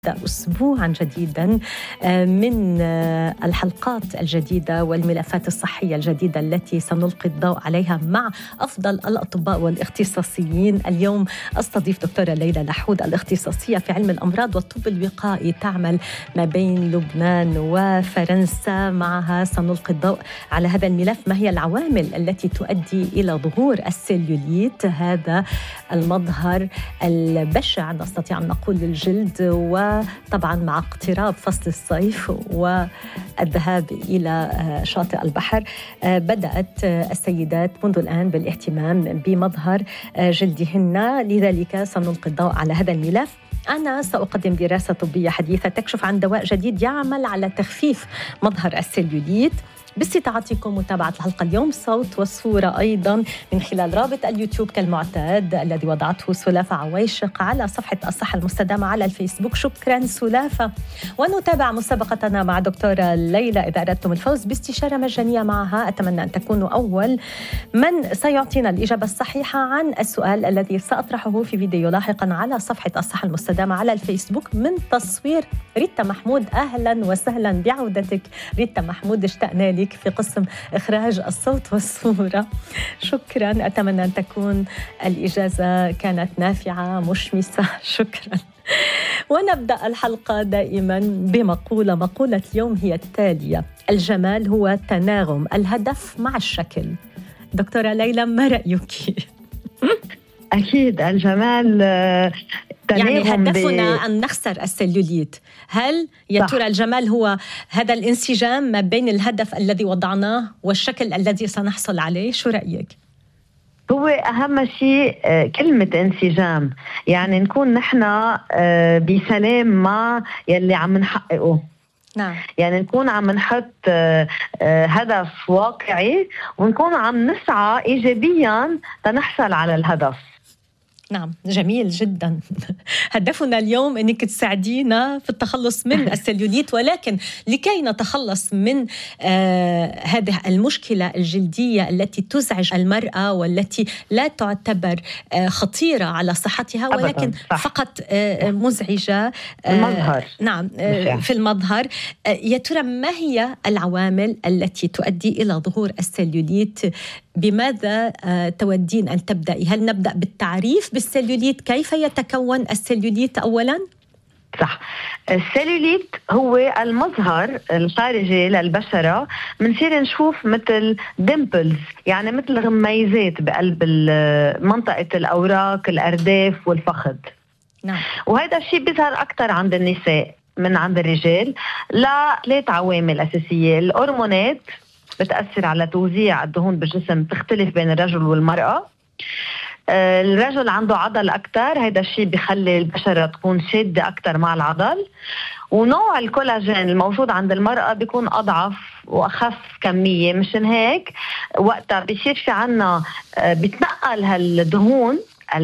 أسبوعا جديدا من الحلقات الجديدة والملفات الصحية الجديدة التي سنلقي الضوء عليها مع أفضل الأطباء والاختصاصيين. اليوم أستضيف دكتورة ليلى لحود، الاختصاصية في علم الأمراض والطب الوقائي، تعمل ما بين لبنان وفرنسا. معها سنلقي الضوء على هذا الملف، ما هي العوامل التي تؤدي إلى ظهور السيلوليت، هذا المظهر البشع نستطيع أن نقول للجلد، وطبعا مع اقتراب فصل الصيف والذهاب إلى شاطئ البحر بدأت السيدات منذ الآن بالاهتمام بمظهر جلدهن. لذلك سنلقي الضوء على هذا الملف. أنا سأقدم دراسة طبية حديثة تكشف عن دواء جديد يعمل على تخفيف مظهر السيلوليت. باستطاعتكم متابعة الحلقة اليوم صوت والصورة أيضا من خلال رابط اليوتيوب كالمعتاد الذي وضعته سلافة عويشق على صفحة الصحة المستدامة على الفيسبوك. شكرا سلافة. ونتابع مسابقتنا مع دكتورة ليلى إذا أردتم الفوز باستشارة مجانية معها. أتمنى أن تكونوا أول من سيعطينا الإجابة الصحيحة عن السؤال الذي سأطرحه في فيديو لاحقا على صفحة الصحة المستدامة على الفيسبوك من تصوير ريتا محمود. أهلا وسهلا بعودتك ريتا محمود، اشتقنا لك في قسم إخراج الصوت والصورة. شكرا، أتمنى أن تكون الإجازة كانت نافعة مشمسة. شكرا. ونبدأ الحلقة دائما مقولة اليوم هي التالية: الجمال هو تناغم الهدف مع الشكل. دكتورة ليلى، ما رأيك؟ أكيد الجمال يعني هدفنا أن نخسر السيلوليت. هل يا ترى الجمال هو هذا الانسجام ما بين الهدف الذي وضعناه والشكل الذي سنحصل عليه؟ شو رأيك؟ هو أهم شيء كلمة انسجام، يعني نكون نحن بسلام مع يلي عم نحققه. نعم. يعني نكون عم نحط هدف واقعي ونكون عم نسعى إيجابيا تنحصل على الهدف. نعم، جميل جدا. هدفنا اليوم أنك تساعدينا في التخلص من السيلوليت، ولكن لكي نتخلص من هذه المشكلة الجلدية التي تزعج المرأة والتي لا تعتبر خطيرة على صحتها ولكن فقط مزعجة المظهر. نعم، في المظهر. يا ترى ما هي العوامل التي تؤدي إلى ظهور السيلوليت؟ بماذا تودين أن تبدأي؟ هل نبدأ بالتعريف بالسيلوليت؟ كيف يتكون السيلوليت أولاً؟ صح، السيلوليت هو المظهر الخارجي للبشرة. منصير نشوف مثل ديمبلز، يعني مثل غميزات بقلب منطقة الأوراق، الأرداف والفخذ. نعم. وهذا الشيء بيظهر أكثر عند النساء من عند الرجال لثلاث عوامل أساسية. الهرمونات بتأثر على توزيع الدهون بالجسم، تختلف بين الرجل والمرأة. الرجل عنده عضل أكتر، هذا الشيء بيخلي البشرة تكون شادة أكتر مع العضل. ونوع الكولاجين الموجود عند المرأة بيكون أضعف وأخف كمية، مشان هيك وقتها بيصير في عنا بتنقل هالدهون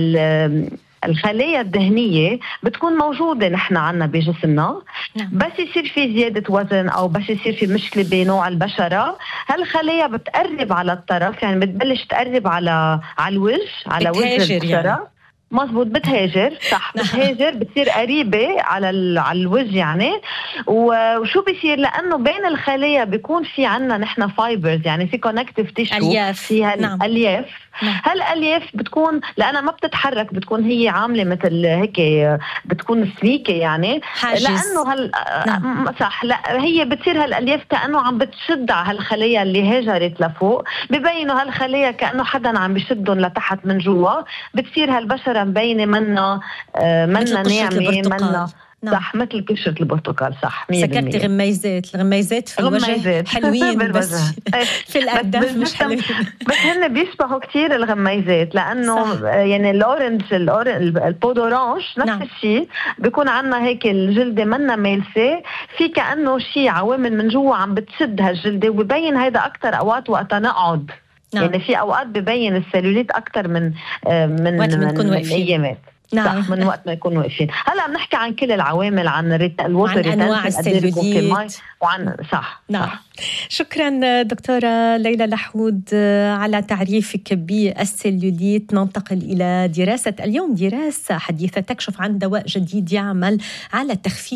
الخلايا الدهنية بتكون موجودة نحن عنا بجسمنا. بس يصير في زيادة وزن أو بس يصير في مشكلة بنوع البشرة، هالخلايا بتقرب على الطرف، يعني بتبلش تقرب على الوجه، على وجه البشرة يعني. مزبوط، بتهاجر. صح، بتهاجر، بتصير قريبة على الوجه يعني. وشو بيصير؟ لأنه بين الخلايا بيكون في عنا نحن فايبرز، يعني في كونكتيف تيشو، فيها الألياف. هالألياف بتكون لأنها ما بتتحرك، بتكون هي عاملة مثل هيك، بتكون سليكة يعني حاجز. لأنه صح، لا هي بتصير هالألياف كأنه عم بتشد على هالخلايا اللي هاجرت لفوق، ببينوا هالخلايا كأنه حدا عم بيشدهم لتحت من جوا. بتصير هالبشرة مبينة منا ناعمة، منا صح، مثل قشرة البرتقال. صح، 100%. سكرت الغميزات في الوجه حلوين بس في الأرداف مش حلوين. بس هن بيشبهوا كتير الغميزات، لأنه يعني الأورنج البودورانج نفس الشيء، بيكون عنا هيك الجلدة منا ميلسة، في كأنه شيء عوامل من جوا عم بتشد هالجلدة، وبيبين هيدا أكتر أوقات وقت نقعد. يعني في أوقات ببين السيلوليت أكتر من أيامات. نعم. صح، من وقت ما يكونوا واقفين. هلا بنحكي عن كل العوامل، عن الووتر عن أنواع السلوليت، وعن صح. شكرا دكتورة ليلى لحود على تعريفك بالسلوليت. ننتقل إلى دراسة اليوم، دراسة حديثة تكشف عن دواء جديد يعمل على تخفيف